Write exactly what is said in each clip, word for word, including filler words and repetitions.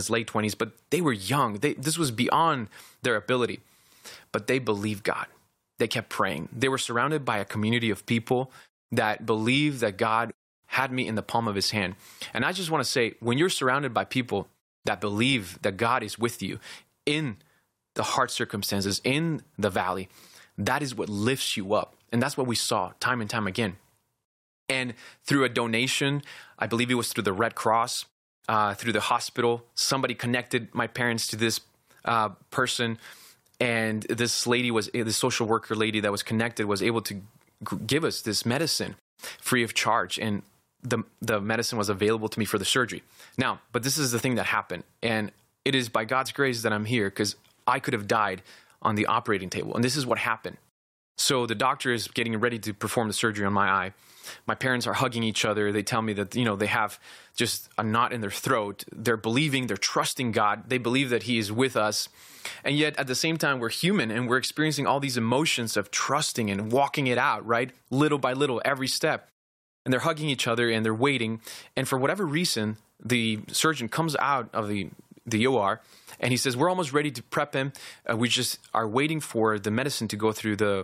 late twenties, but they were young. They, this was beyond their ability, but they believed God. They kept praying. They were surrounded by a community of people that believed that God had me in the palm of his hand. And I just want to say, when you're surrounded by people that believe that God is with you in the hard circumstances, in the valley, that is what lifts you up. And that's what we saw time and time again. And through a donation, I believe it was through the Red Cross, uh, through the hospital, somebody connected my parents to this uh, person. And this lady was, the social worker lady that was connected was able to g- give us this medicine free of charge. And the the medicine was available to me for the surgery. Now, but this is the thing that happened. And it is by God's grace that I'm here, because I could have died on the operating table. And this is what happened. So the doctor is getting ready to perform the surgery on my eye. My parents are hugging each other. They tell me that, you know, they have just a knot in their throat. They're believing, they're trusting God. They believe that he is with us. And yet at the same time, we're human and we're experiencing all these emotions of trusting and walking it out, right? Little by little, every step. And they're hugging each other and they're waiting. And for whatever reason, the surgeon comes out of the, the O R and he says, we're almost ready to prep him. Uh, we just are waiting for the medicine to go through the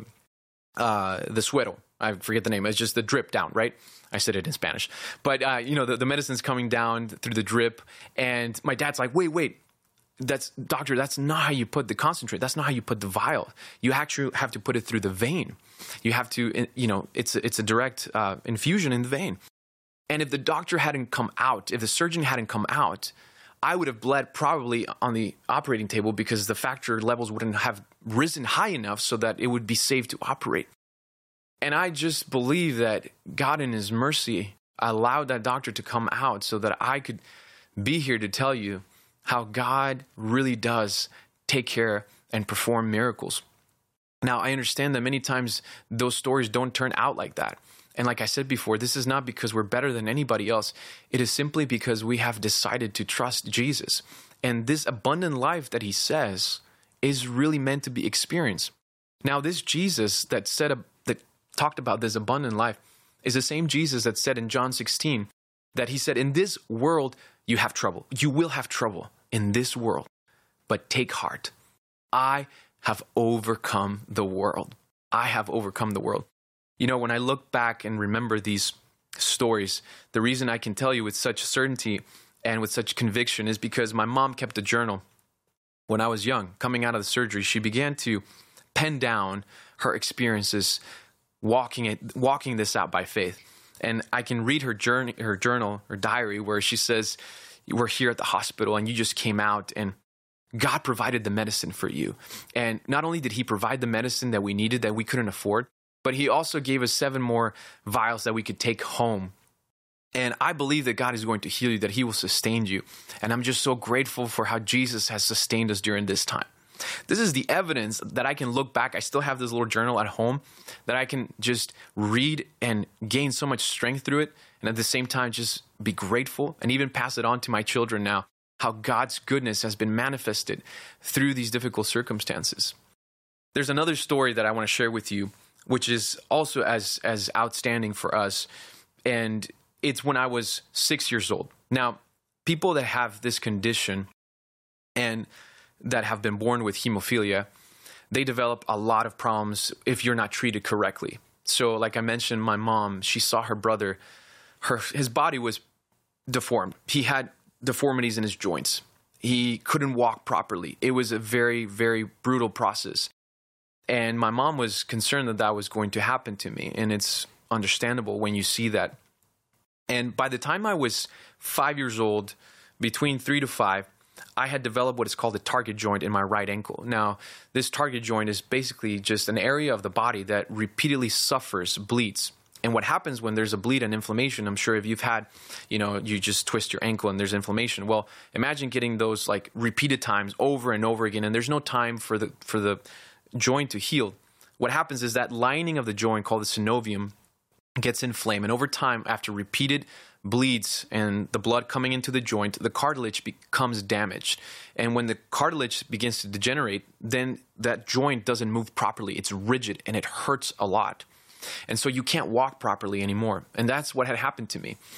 uh, the suero. I forget the name. It's just the drip down, right? I said it in Spanish. But, uh, you know, the, the medicine's coming down through the drip. And my dad's like, wait, wait. That's, doctor, that's not how you put the concentrate. That's not how you put the vial. You actually have to put it through the vein. You have to, you know, it's a, it's a direct uh, infusion in the vein. And if the doctor hadn't come out, if the surgeon hadn't come out, I would have bled probably on the operating table because the factor levels wouldn't have risen high enough so that it would be safe to operate. And I just believe that God in his mercy allowed that doctor to come out so that I could be here to tell you how God really does take care and perform miracles. Now, I understand that many times those stories don't turn out like that. And like I said before, this is not because we're better than anybody else. It is simply because we have decided to trust Jesus. And this abundant life that he says is really meant to be experienced. Now, this Jesus that said a, that talked about this abundant life is the same Jesus that said in John sixteen that he said, in this world, you have trouble. You will have trouble in this world, but take heart. I have overcome the world. I have overcome the world. You know, when I look back and remember these stories, the reason I can tell you with such certainty and with such conviction is because my mom kept a journal when I was young. Coming out of the surgery, she began to pen down her experiences walking it, walking this out by faith. And I can read her journey, her journal, her diary, where she says, we're here at the hospital and you just came out and God provided the medicine for you. And not only did he provide the medicine that we needed, that we couldn't afford, but he also gave us seven more vials that we could take home. And I believe that God is going to heal you, that he will sustain you. And I'm just so grateful for how Jesus has sustained us during this time. This is the evidence that I can look back. I still have this little journal at home that I can just read and gain so much strength through it. And at the same time, just be grateful and even pass it on to my children now, how God's goodness has been manifested through these difficult circumstances. There's another story that I want to share with you, which is also as, as outstanding for us. And it's when I was six years old. Now, people that have this condition and that have been born with hemophilia, they develop a lot of problems if you're not treated correctly. So like I mentioned, my mom, she saw her brother, her his body was deformed. He had deformities in his joints. He couldn't walk properly. It was a very, very brutal process. And my mom was concerned that that was going to happen to me. And it's understandable when you see that. And by the time I was five years old, between three to five, I had developed what is called a target joint in my right ankle. Now, this target joint is basically just an area of the body that repeatedly suffers, bleeds. And what happens when there's a bleed and inflammation, I'm sure if you've had, you know, you just twist your ankle and there's inflammation. Well, imagine getting those like repeated times over and over again, and there's no time for the for the joint to heal. What happens is that lining of the joint called the synovium gets inflamed, and over time, after repeated bleeds and the blood coming into the joint, the cartilage becomes damaged. And when the cartilage begins to degenerate, then that joint doesn't move properly. It's rigid and it hurts a lot. And so you can't walk properly anymore. And that's what had happened to me.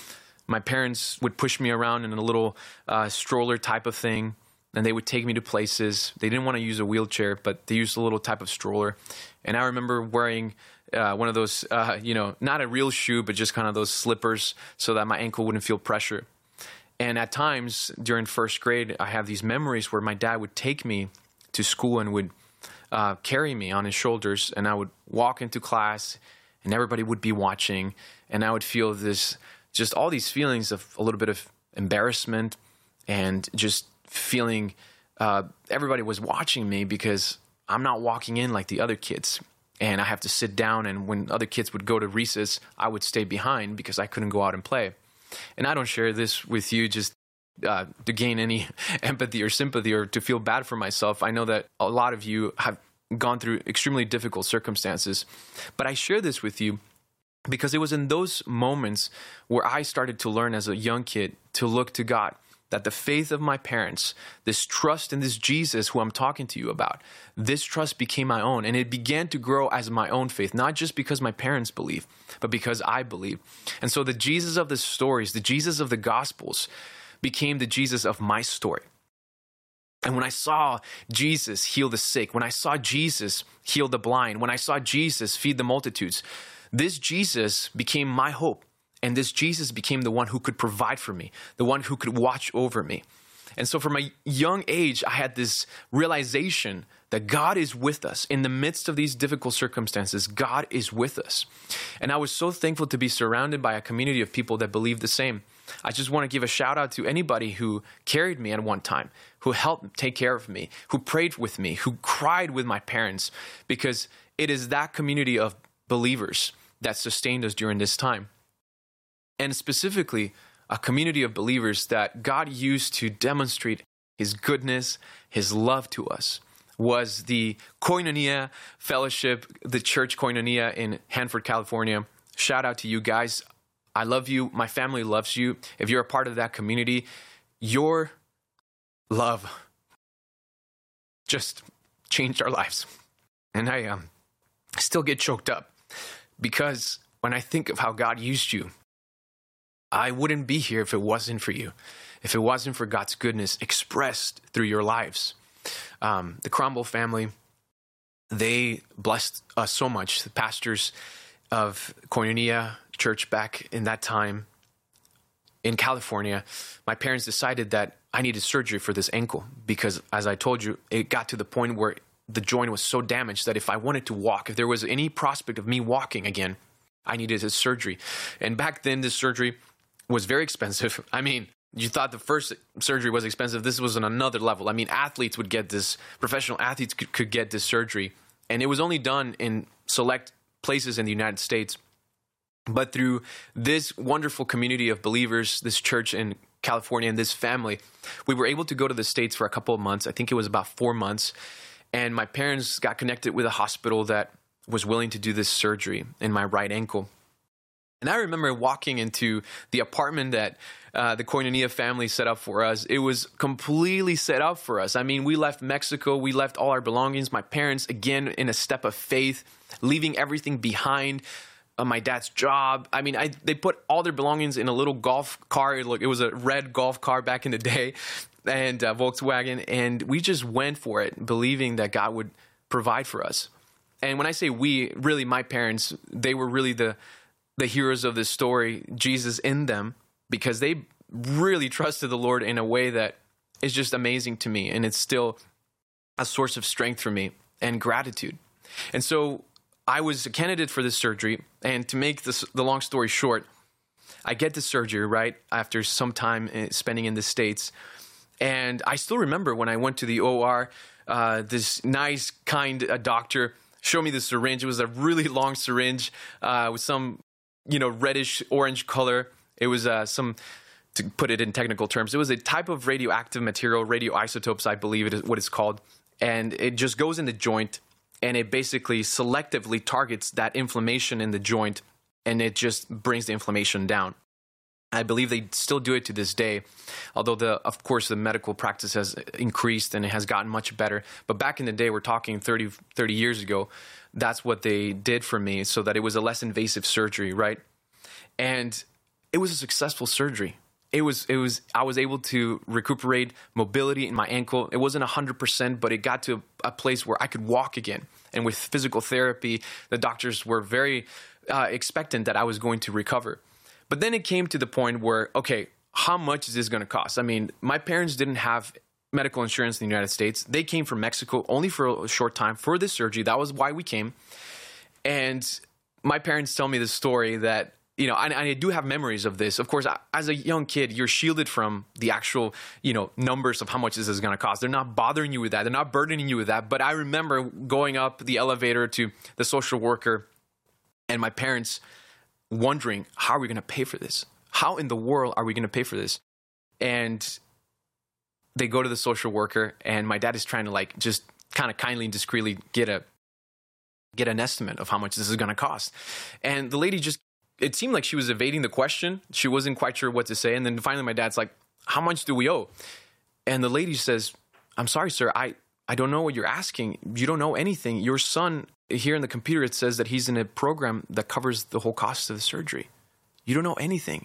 My parents would push me around in a little uh, stroller type of thing, and they would take me to places. They didn't want to use a wheelchair, but they used a little type of stroller. And I remember wearing uh, one of those, uh, you know, not a real shoe, but just kind of those slippers so that my ankle wouldn't feel pressure. And at times during first grade, I have these memories where my dad would take me to school and would uh, carry me on his shoulders, and I would walk into class, and everybody would be watching, and I would feel this, just all these feelings of a little bit of embarrassment and just feeling uh, everybody was watching me because I'm not walking in like the other kids, and I have to sit down, and when other kids would go to recess, I would stay behind because I couldn't go out and play. And I don't share this with you just uh, to gain any empathy or sympathy or to feel bad for myself. I know that a lot of you have gone through extremely difficult circumstances, but I share this with you because it was in those moments where I started to learn as a young kid to look to God, that the faith of my parents, this trust in this Jesus who I'm talking to you about, this trust became my own, and it began to grow as my own faith, not just because my parents believe, but because I believe. And so the Jesus of the stories, the Jesus of the Gospels, became the Jesus of my story. And when I saw Jesus heal the sick, when I saw Jesus heal the blind, when I saw Jesus feed the multitudes, this Jesus became my hope. And this Jesus became the one who could provide for me, the one who could watch over me. And so from a young age, I had this realization that God is with us. In the midst of these difficult circumstances, God is with us. And I was so thankful to be surrounded by a community of people that believe the same. I just want to give a shout out to anybody who carried me at one time, who helped take care of me, who prayed with me, who cried with my parents, because it is that community of believers that sustained us during this time. And specifically, a community of believers that God used to demonstrate his goodness, his love to us, was the Koinonia Fellowship, the church Koinonia in Hanford, California. Shout out to you guys. I love you. My family loves you. If you're a part of that community, your love just changed our lives. And I um, still get choked up because when I think of how God used you, I wouldn't be here if it wasn't for you, if it wasn't for God's goodness expressed through your lives. Um, the Cromwell family, they blessed us so much. The pastors of Koinonia Church back in that time in California, my parents decided that I needed surgery for this ankle because, as I told you, it got to the point where the joint was so damaged that if I wanted to walk, if there was any prospect of me walking again, I needed a surgery. And back then, this surgery was very expensive. I mean, you thought the first surgery was expensive. This was on another level. I mean, athletes would get this, professional athletes could, could get this surgery. And it was only done in select places in the United States. But through this wonderful community of believers, this church in California and this family, we were able to go to the States for a couple of months. I think it was about four months. And my parents got connected with a hospital that was willing to do this surgery in my right ankle. And I remember walking into the apartment that uh, the Koinonia family set up for us. It was completely set up for us. I mean, we left Mexico. We left all our belongings. My parents, again, in a step of faith, leaving everything behind, uh, my dad's job. I mean, I, they put all their belongings in a little golf car. It, look, it was a red golf car back in the day, and uh, Volkswagen. And we just went for it, believing that God would provide for us. And when I say we, really my parents, they were really the the heroes of this story, Jesus in them, because they really trusted the Lord in a way that is just amazing to me. And it's still a source of strength for me and gratitude. And so I was a candidate for this surgery. And to make this, the long story short, I get the surgery, right, after some time spending in the States. And I still remember when I went to the O R, uh, this nice, kind uh, doctor showed me the syringe. It was a really long syringe uh, with some you know, reddish orange color. It was uh, some, to put it in technical terms, it was a type of radioactive material, radioisotopes, I believe it is what it's called. And it just goes in the joint and it basically selectively targets that inflammation in the joint and it just brings the inflammation down. I believe they still do it to this day, although the, of course, the medical practice has increased and it has gotten much better. But back in the day, we're talking thirty, thirty years ago, that's what they did for me so that it was a less invasive surgery, right? And it was a successful surgery. It was, it was, I was able to recuperate mobility in my ankle. It wasn't one hundred percent, but it got to a place where I could walk again. And with physical therapy, the doctors were very uh, expectant that I was going to recover. But then it came to the point where, okay, how much is this going to cost? I mean, my parents didn't have medical insurance in the United States. They came from Mexico only for a short time for this surgery. That was why we came. And my parents tell me this story that, you know, and, and I do have memories of this. Of course, as a young kid, you're shielded from the actual, you know, numbers of how much this is going to cost. They're not bothering you with that. They're not burdening you with that. But I remember going up the elevator to the social worker and my parents wondering, how are we going to pay for this? How in the world are we going to pay for this? And they go to the social worker, and my dad is trying to like just kind of kindly and discreetly get a get an estimate of how much this is going to cost. And the lady just, it seemed like she was evading the question. She wasn't quite sure what to say. And then finally my dad's like, how much do we owe? And the lady says, I'm sorry, sir. I, I don't know what you're asking. You don't know anything. Your son, here in the computer, it says that he's in a program that covers the whole cost of the surgery. You don't know anything.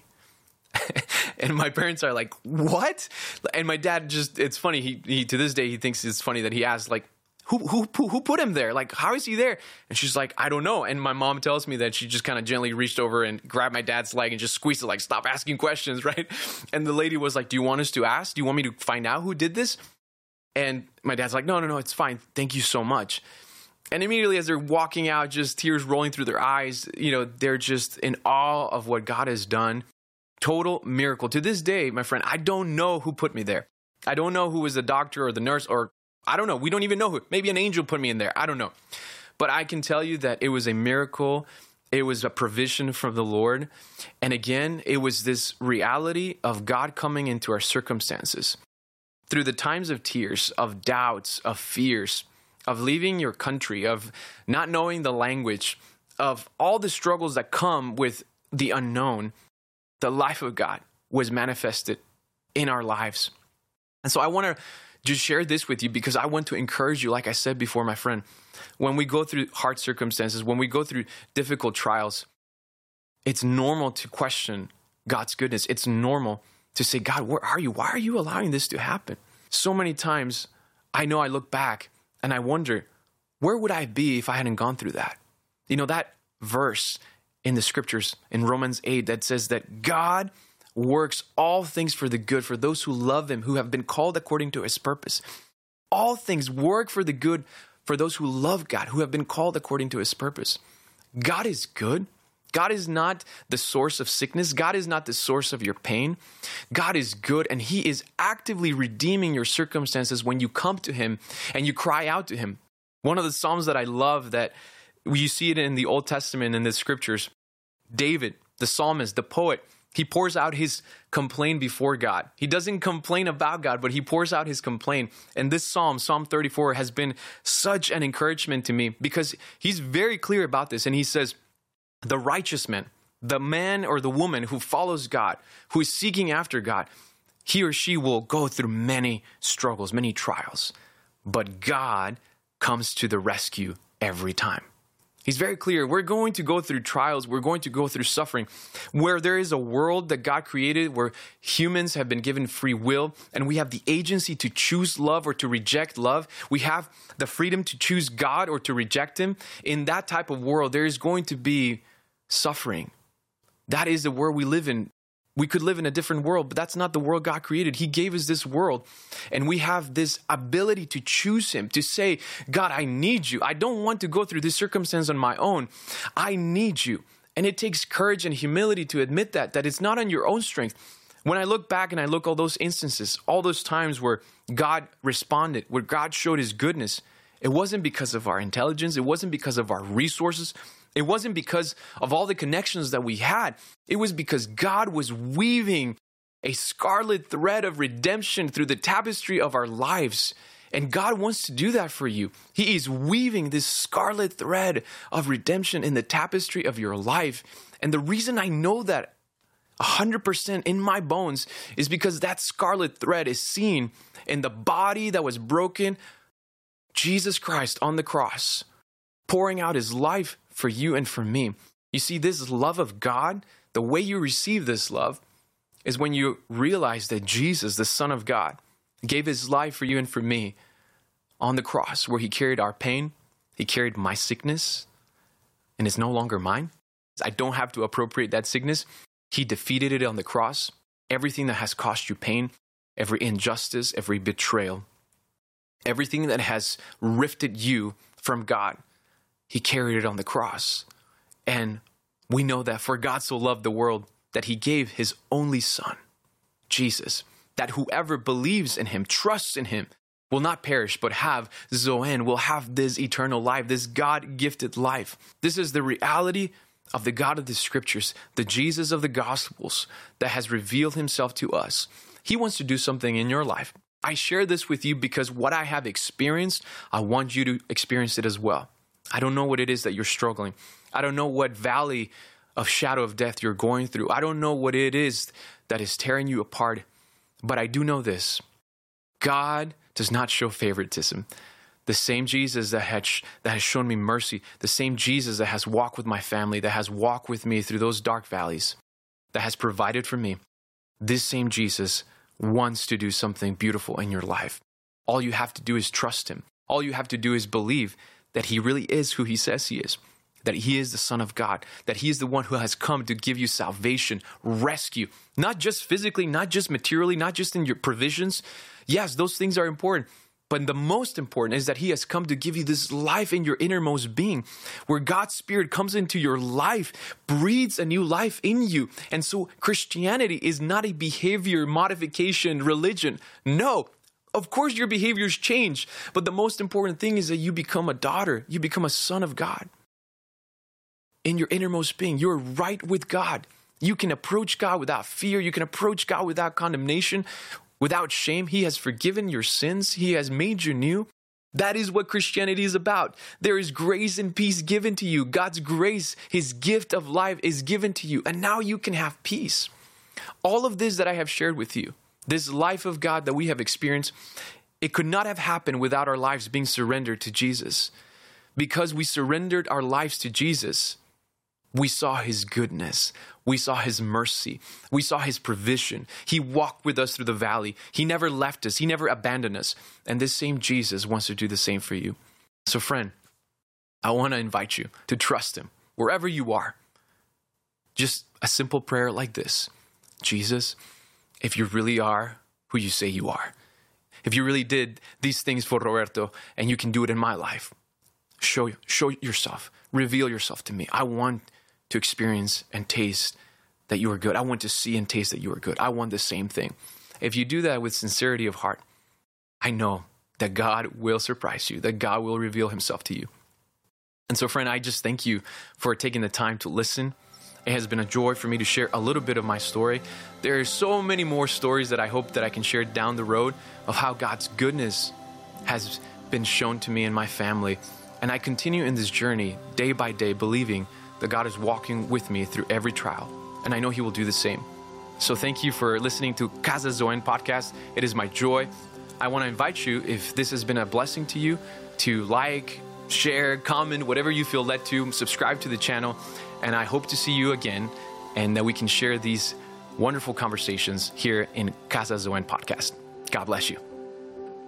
And my parents are like, what? And my dad just, it's funny. He, he to this day, he thinks it's funny that he asked, like, Who, who who put him there? Like, how is he there? And she's like, I don't know. And my mom tells me that she just kind of gently reached over and grabbed my dad's leg and just squeezed it, like, stop asking questions, right? And the lady was like, do you want us to ask? Do you want me to find out who did this? And my dad's like, no, no, no, it's fine. Thank you so much. And immediately as they're walking out, just tears rolling through their eyes, you know, they're just in awe of what God has done. Total miracle. To this day, my friend, I don't know who put me there. I don't know who was the doctor or the nurse, or I don't know. We don't even know who. Maybe an angel put me in there. I don't know. But I can tell you that it was a miracle. It was a provision from the Lord. And again, it was this reality of God coming into our circumstances. Through the times of tears, of doubts, of fears, of leaving your country, of not knowing the language, of all the struggles that come with the unknown, the life of God was manifested in our lives. And so I want to just share this with you because I want to encourage you, like I said before, my friend, when we go through hard circumstances, when we go through difficult trials, it's normal to question God's goodness. It's normal to say, God, where are you? Why are you allowing this to happen? So many times, I know I look back and I wonder, where would I be if I hadn't gone through that? You know, that verse in the scriptures in Romans eight that says that God works all things for the good for those who love him, who have been called according to his purpose. All things work for the good for those who love God, who have been called according to his purpose. God is good. God is not the source of sickness. God is not the source of your pain. God is good, and he is actively redeeming your circumstances when you come to him and you cry out to him. One of the Psalms that I love, that you see it in the Old Testament in the scriptures, David, the psalmist, the poet, he pours out his complaint before God. He doesn't complain about God, but he pours out his complaint. And this psalm, Psalm thirty-four, has been such an encouragement to me because he's very clear about this. And he says, the righteous man, the man or the woman who follows God, who is seeking after God, he or she will go through many struggles, many trials. But God comes to the rescue every time. He's very clear. We're going to go through trials. We're going to go through suffering where there is a world that God created, where humans have been given free will, and we have the agency to choose love or to reject love. We have the freedom to choose God or to reject him. In that type of world, there is going to be suffering. That is the world we live in. We could live in a different world, but that's not the world God created. He gave us this world, and we have this ability to choose him, to say, God, I need you. I don't want to go through this circumstance on my own. I need you. And it takes courage and humility to admit that, that it's not on your own strength. When I look back and I look all those instances, all those times where God responded, where God showed his goodness, it wasn't because of our intelligence. It wasn't because of our resources. It wasn't because of all the connections that we had. It was because God was weaving a scarlet thread of redemption through the tapestry of our lives. And God wants to do that for you. He is weaving this scarlet thread of redemption in the tapestry of your life. And the reason I know that one hundred percent in my bones is because that scarlet thread is seen in the body that was broken, Jesus Christ on the cross, pouring out his life for you and for me. You see, this love of God, The way you receive this love is when you realize that Jesus, the Son of God, gave his life for you and for me on the cross, where he carried our pain, he carried my sickness, and it's no longer mine. I don't have to appropriate that sickness. He defeated it on the cross. Everything that has caused you pain, every injustice, every betrayal, everything that has rifted you from God, he carried it on the cross. And we know that for God so loved the world that he gave his only Son, Jesus, that whoever believes in him, trusts in him, will not perish, but have Zoen, will have this eternal life, this God-gifted life. This is the reality of the God of the scriptures, the Jesus of the Gospels that has revealed himself to us. He wants to do something in your life. I share this with you because what I have experienced, I want you to experience it as well. I don't know what it is that you're struggling. I don't know what valley of shadow of death you're going through. I don't know what it is that is tearing you apart. But I do know this. God does not show favoritism. The same Jesus that, had sh- that has shown me mercy, the same Jesus that has walked with my family, that has walked with me through those dark valleys, that has provided for me, this same Jesus wants to do something beautiful in your life. All you have to do is trust him. All you have to do is believe that he really is who he says he is, that he is the Son of God, that he is the one who has come to give you salvation, rescue, not just physically, not just materially, not just in your provisions. Yes, those things are important. But the most important is that he has come to give you this life in your innermost being, where God's Spirit comes into your life, breathes a new life in you. And so Christianity is not a behavior modification religion. No, of course your behaviors change. But the most important thing is that you become a daughter. You become a son of God. In your innermost being, you're right with God. You can approach God without fear. You can approach God without condemnation, without shame. He has forgiven your sins. He has made you new. That is what Christianity is about. There is grace and peace given to you. God's grace, his gift of life is given to you. And now you can have peace. All of this that I have shared with you, this life of God that we have experienced, it could not have happened without our lives being surrendered to Jesus. Because we surrendered our lives to Jesus, we saw his goodness. We saw his mercy. We saw his provision. He walked with us through the valley. He never left us. He never abandoned us. And this same Jesus wants to do the same for you. So friend, I want to invite you to trust him wherever you are. Just a simple prayer like this. Jesus, if you really are who you say you are, if you really did these things for Roberto and you can do it in my life, show, show yourself, reveal yourself to me. I want to experience and taste that you are good. I want to see and taste that you are good. I want the same thing. If you do that with sincerity of heart, I know that God will surprise you, that God will reveal himself to you. And so, friend, I just thank you for taking the time to listen. It has been a joy for me to share a little bit of my story. There are so many more stories that I hope that I can share down the road of how God's goodness has been shown to me and my family. And I continue in this journey day by day, believing that God is walking with me through every trial. And I know he will do the same. So thank you for listening to Casa Zoen podcast. It is my joy. I want to invite you, if this has been a blessing to you, to like, share, comment, whatever you feel led to, subscribe to the channel. And I hope to see you again and that we can share these wonderful conversations here in Casa Zoen podcast. God bless you.